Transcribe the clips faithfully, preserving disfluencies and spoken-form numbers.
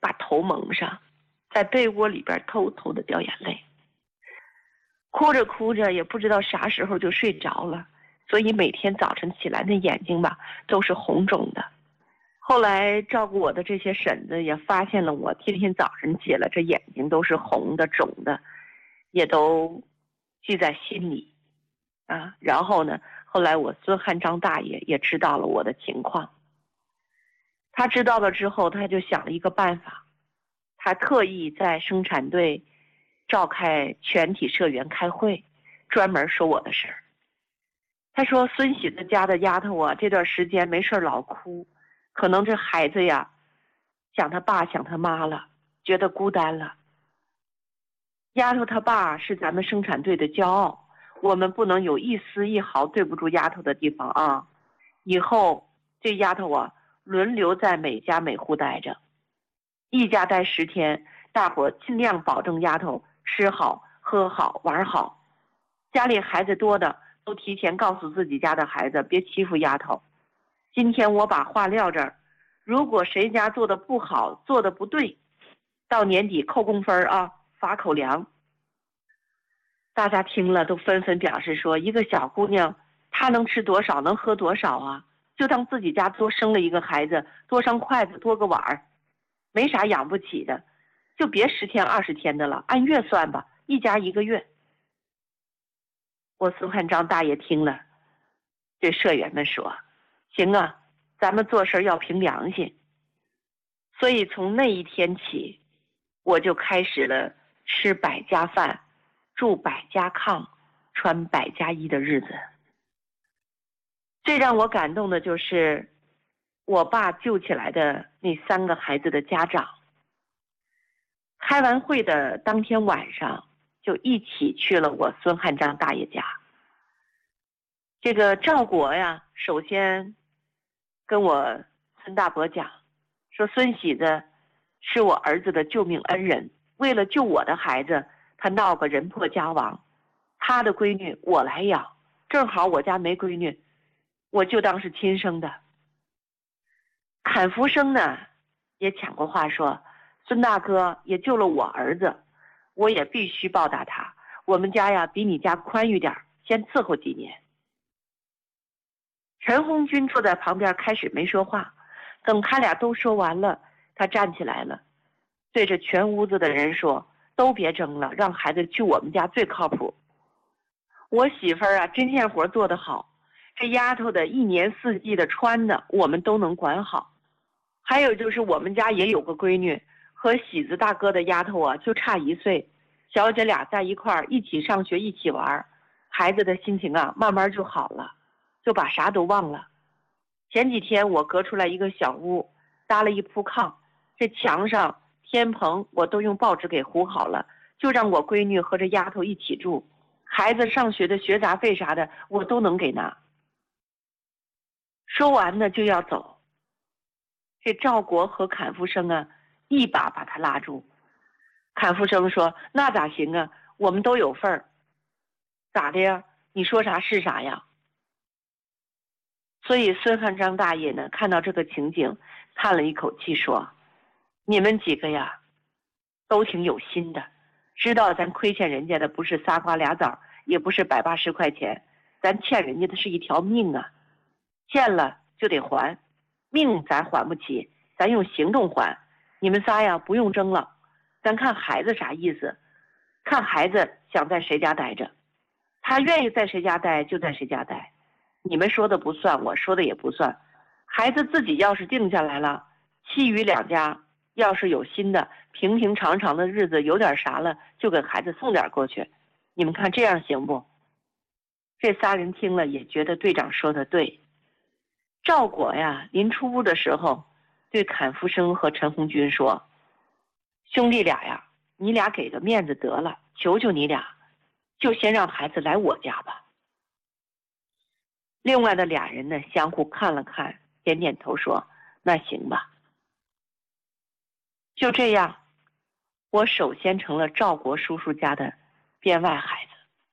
把头蒙上，在被窝里边偷偷的掉眼泪，哭着哭着也不知道啥时候就睡着了，所以每天早晨起来那眼睛吧都是红肿的。后来照顾我的这些婶子也发现了我天天早晨起来这眼睛都是红的肿的，也都记在心里啊。然后呢，后来我孙汉章大爷也知道了我的情况，他知道了之后，他就想了一个办法，他特意在生产队召开全体社员开会，专门说我的事儿。他说孙喜子家的丫头啊，这段时间没事老哭，可能这孩子呀想他爸想他妈了，觉得孤单了。丫头他爸是咱们生产队的骄傲，我们不能有一丝一毫对不住丫头的地方啊。以后这丫头啊轮流在每家每户待着，一家待十天，大伙尽量保证丫头吃好喝好玩好。家里孩子多的都提前告诉自己家的孩子别欺负丫头。今天我把话撂这儿，如果谁家做的不好做的不对，到年底扣工分啊，罚口粮。大家听了都纷纷表示说，一个小姑娘她能吃多少能喝多少啊，就当自己家多生了一个孩子，多双筷子多个碗儿，没啥养不起的，就别十天二十天的了，按月算吧，一家一个月。我孙汉章大爷听了，对社员们说，行啊，咱们做事要凭良心。所以从那一天起，我就开始了吃百家饭，住百家炕，穿百家衣的日子。最让我感动的就是我爸救起来的那三个孩子的家长。开完会的当天晚上，就一起去了我孙汉章大爷家。这个赵国呀，首先跟我孙大伯讲，说孙喜子是我儿子的救命恩人，为了救我的孩子，他闹个人破家亡，他的闺女我来养，正好我家没闺女，我就当是亲生的。坎福生呢也抢过话说，孙大哥也救了我儿子，我也必须报答他，我们家呀比你家宽裕点，先伺候几年。陈红军坐在旁边开始没说话，等他俩都说完了，他站起来了，对着全屋子的人说，都别争了，让孩子去我们家最靠谱。我媳妇儿啊针线活做得好，这丫头的一年四季的穿的我们都能管好。还有就是我们家也有个闺女，和喜子大哥的丫头啊就差一岁，小姐俩在一块儿一起上学一起玩，孩子的心情啊慢慢就好了，就把啥都忘了。前几天我隔出来一个小屋，搭了一铺炕，这墙上天棚我都用报纸给糊好了，就让我闺女和这丫头一起住，孩子上学的学杂费啥的我都能给拿。说完呢就要走，这赵国和坎福生啊一把把他拉住。坎福生说，那咋行啊，我们都有份儿。咋的呀，你说啥是啥呀。所以孙汉章大爷呢看到这个情景，叹了一口气说，你们几个呀都挺有心的，知道咱亏欠人家的不是仨瓜俩枣，也不是百八十块钱，咱欠人家的是一条命啊，欠了就得还，命咱还不起，咱用行动还。你们仨呀不用争了，咱看孩子啥意思，看孩子想在谁家待着，他愿意在谁家待就在谁家待，你们说的不算，我说的也不算。孩子自己要是定下来了，其余两家要是有心的，平平常常的日子有点啥了，就给孩子送点过去，你们看这样行不？这仨人听了也觉得队长说的对。赵果呀临出屋的时候对坎福生和陈红军说，兄弟俩呀，你俩给个面子得了，求求你俩，就先让孩子来我家吧。另外的俩人呢相互看了看，点点头说，那行吧。就这样，我首先成了赵国叔叔家的编外孩子。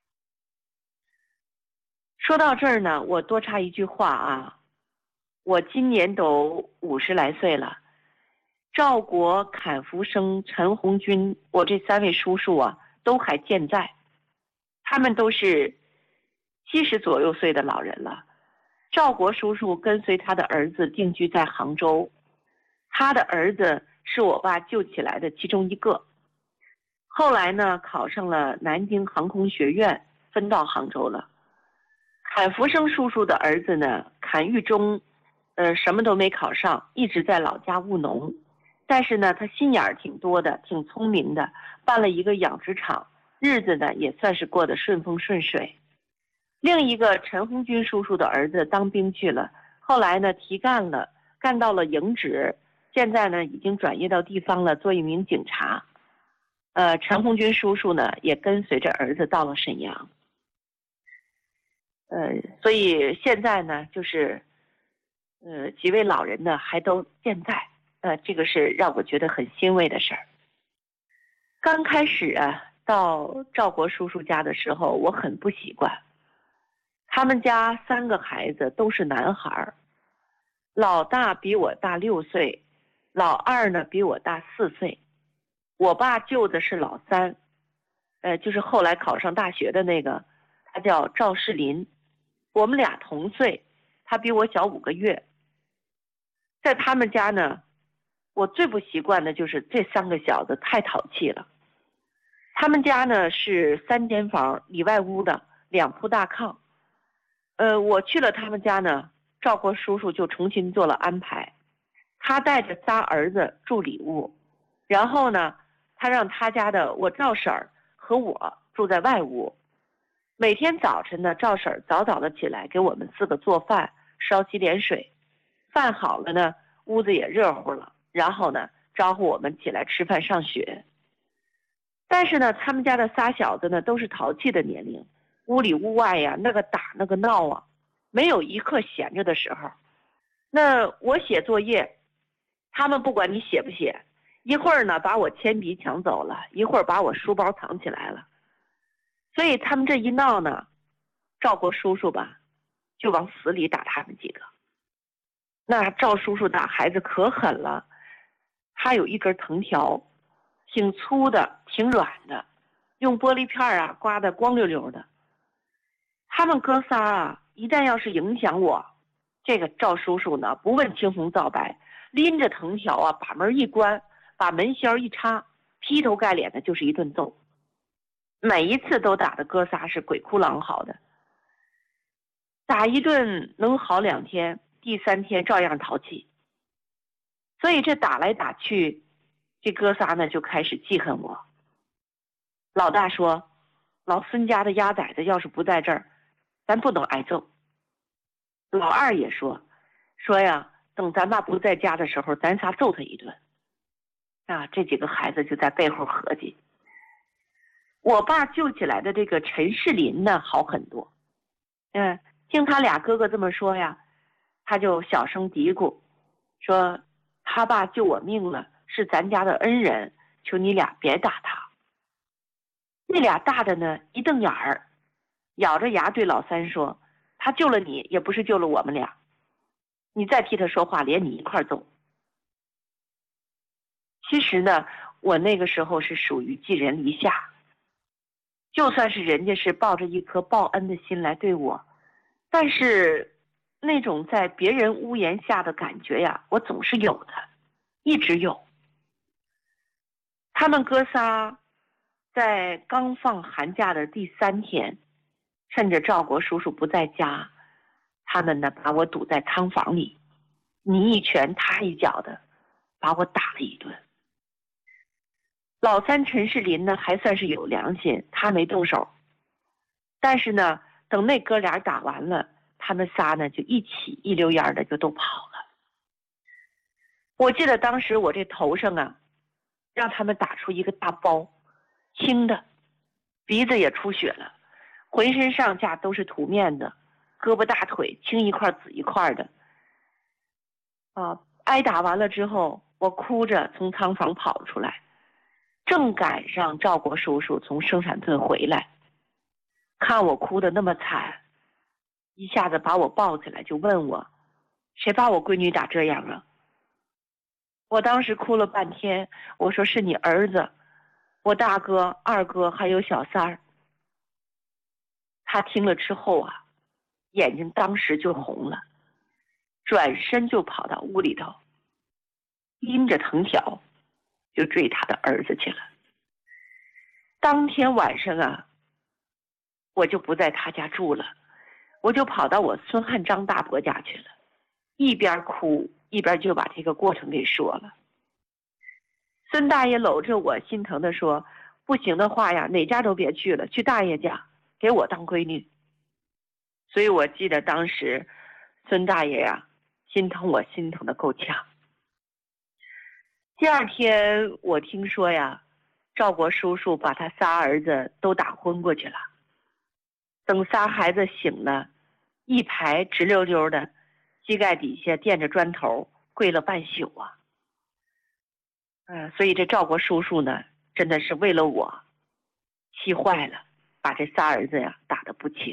说到这儿呢，我多插一句话啊，我今年都五十来岁了， 赵国、坎福生、陈红军，我这三位叔叔啊，都还健在。他们都是七十左右岁的老人了。赵国叔叔跟随他的儿子定居在杭州，他的儿子是我爸救起来的其中一个。后来呢，考上了南京航空学院，分到杭州了。坎福生叔叔的儿子呢，坎玉忠，呃，什么都没考上，一直在老家务农。但是呢，他心眼儿挺多的，挺聪明的，办了一个养殖场，日子呢也算是过得顺风顺水。另一个陈红军叔叔的儿子当兵去了，后来呢提干了，干到了营职，现在呢已经转业到地方了，做一名警察。呃，陈红军叔叔呢也跟随着儿子到了沈阳。呃，所以现在呢，就是呃几位老人呢还都健在，呃，这个是让我觉得很欣慰的事儿。刚开始啊，到赵国叔叔家的时候，我很不习惯。他们家三个孩子都是男孩，老大比我大六岁，老二呢比我大四岁。我爸救的是老三，呃，就是后来考上大学的那个，他叫赵世林。我们俩同岁，他比我小五个月。在他们家呢，我最不习惯的就是这三个小子太淘气了。他们家呢是三间房，里外屋的，两铺大炕。呃，我去了他们家呢，赵国叔叔就重新做了安排。他带着仨儿子住里屋，然后呢，他让他家的我赵婶儿和我住在外屋。每天早晨呢，赵婶儿早早的起来给我们四个做饭，烧洗脸水。饭好了呢，屋子也热乎了，然后呢，招呼我们起来吃饭上学。但是呢，他们家的仨小子呢，都是淘气的年龄，屋里屋外呀，那个打那个闹啊，没有一刻闲着的时候。那我写作业，他们不管你写不写，一会儿呢把我铅笔抢走了，一会儿把我书包藏起来了。所以他们这一闹呢，赵国叔叔吧，就往死里打他们几个。那赵叔叔打孩子可狠了，他有一根藤条，挺粗的，挺软的，用玻璃片啊刮得光溜溜的。他们哥仨啊，一旦要是影响我，这个赵叔叔呢，不问青红皂白，拎着藤条啊，把门一关，把门销一插，劈头盖脸的就是一顿揍。每一次都打的哥仨是鬼哭狼嚎的，打一顿能好两天，第三天照样淘气。所以这打来打去，这哥仨呢就开始记恨我。老大说，老孙家的鸭崽子要是不在这儿，咱不能挨揍。老二也说，说呀，等咱爸不在家的时候，咱仨揍他一顿。啊，这几个孩子就在背后合计。我爸救起来的这个陈世林呢，好很多。嗯，听他俩哥哥这么说呀，他就小声嘀咕，说他爸救我命了，是咱家的恩人，求你俩别打他。那俩大的呢，一瞪眼儿，咬着牙对老三说，他救了你，也不是救了我们俩，你再替他说话，连你一块揍。其实呢，我那个时候是属于寄人篱下，就算是人家是抱着一颗报恩的心来对我，但是那种在别人屋檐下的感觉呀，我总是有的，一直有。他们哥仨在刚放寒假的第三天，趁着赵国叔叔不在家，他们呢把我堵在仓房里，你一拳他一脚的把我打了一顿。老三陈世林呢还算是有良心，他没动手。但是呢，等那哥俩打完了，他们仨呢就一起一溜烟的就都跑了。我记得当时我这头上啊，让他们打出一个大包，青的，鼻子也出血了，浑身上下都是涂面的，胳膊大腿青一块紫一块的。啊，挨打完了之后，我哭着从仓房跑出来，正赶上赵国叔叔从生产队回来，看我哭得那么惨，一下子把我抱起来就问我，谁把我闺女打这样啊？ 我当时哭了半天，我说是你儿子，我大哥、二哥还有小三儿。他听了之后啊，眼睛当时就红了，转身就跑到屋里头，拎着藤条就追他的儿子去了。当天晚上啊，我就不在他家住了，我就跑到我孙汉章大伯家去了，一边哭一边就把这个过程给说了。孙大爷搂着我，心疼的说：“不行的话呀，哪家都别去了，去大爷家，给我当闺女。”所以我记得当时孙大爷呀，心疼我心疼的够呛。第二天我听说呀，赵国叔叔把他仨儿子都打昏过去了。等仨孩子醒了，一排直溜溜的，膝盖底下垫着砖头，跪了半宿啊。嗯，所以这赵国叔叔呢，真的是为了我气坏了，把这仨儿子呀打得不轻。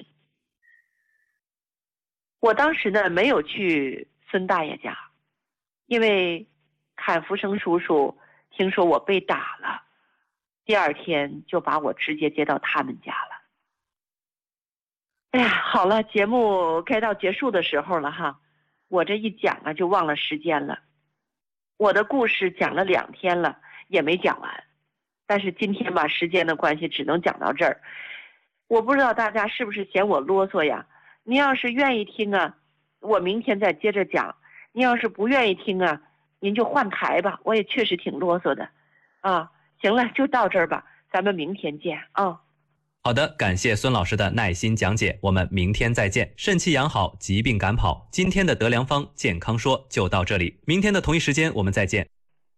我当时呢没有去孙大爷家，因为坎福生叔叔听说我被打了，第二天就把我直接接到他们家了。哎呀，好了，节目该到结束的时候了哈，我这一讲啊就忘了时间了。我的故事讲了两天了，也没讲完，但是今天吧，时间的关系只能讲到这儿。我不知道大家是不是嫌我啰嗦呀？您要是愿意听啊，我明天再接着讲；您要是不愿意听啊，您就换台吧。我也确实挺啰嗦的，啊，行了，就到这儿吧，咱们明天见啊。 好的，感谢孙老师的耐心讲解，我们明天再见。肾气养好，疾病赶跑。今天的德良方健康说就到这里，明天的同一时间我们再见。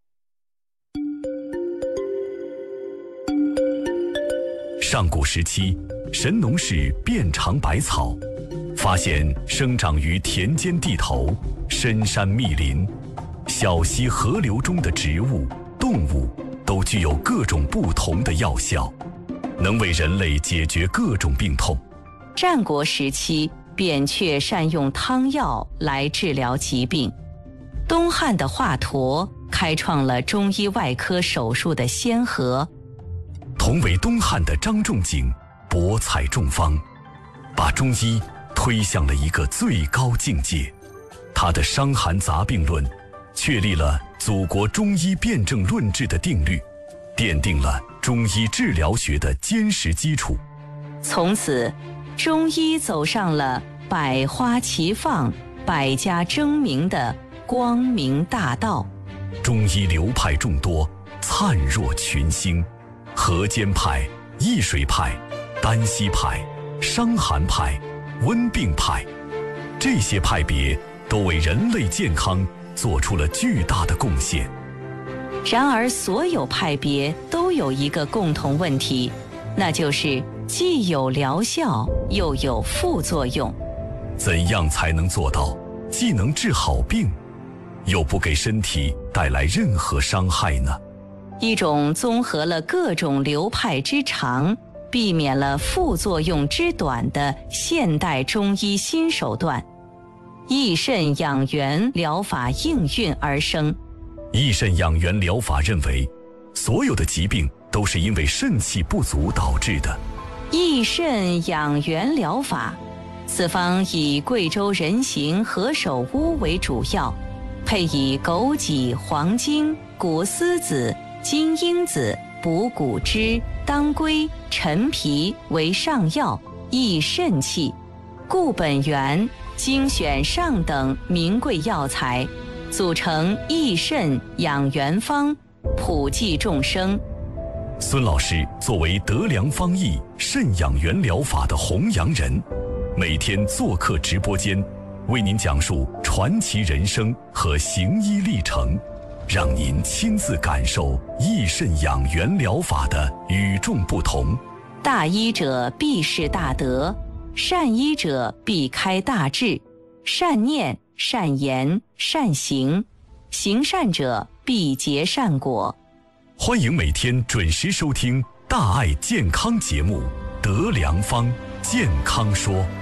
上古时期，神农氏遍尝百草，发现生长于田间地头、深山密林、小溪河流中的植物、动物都具有各种不同的药效，能为人类解决各种病痛。 战国时期，扁鹊善用汤药来治疗疾病。东汉的华佗开创了中医外科手术的先河。 同为东汉的张仲景博采众方，把中医推向了一个最高境界。他的《伤寒杂病论》确立了祖国中医辨证论治的定律，奠定了中医治疗学的坚实基础。 从此，中医走上了百花齐放、百家争鸣的光明大道。 中医流派众多，灿若群星。河间派、易水派、丹溪派、伤寒派、温病派，这些派别都为人类健康做出了巨大的贡献。 然而，所有派别都有一个共同问题，那就是既有疗效，又有副作用。 怎样才能做到既能治好病，又不给身体带来任何伤害呢？ 一种综合了各种流派之长，避免了副作用之短的现代中医新手段——益肾养元疗法应运而生。 益肾养元疗法认为，所有的疾病都是因为肾气不足导致的。 益肾养元疗法，此方以贵州人形何首乌为主要，配以枸杞、黄精、谷丝子、金樱子、补骨脂、当归、陈皮为上药，益肾气。固本源，精选上等名贵药材，组成益肾养元方，普济众生。 孙老师作为德良方益肾养元疗法的弘扬人，每天做客直播间，为您讲述传奇人生和行医历程，让您亲自感受益肾养元疗法的与众不同。 大医者必是大德，善医者必开大智，善念、善言、善行，行善者必结善果。 欢迎每天准时收听大爱健康节目《德良方健康说》。